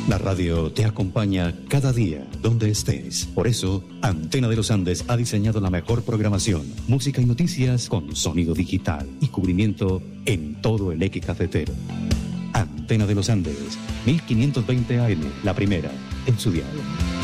La radio te acompaña cada día, donde estés. Por eso, Antena de los Andes ha diseñado la mejor programación, música y noticias con sonido digital y cubrimiento en todo el eje cafetero. Antena de los Andes, 1520 AM, la primera en su dial.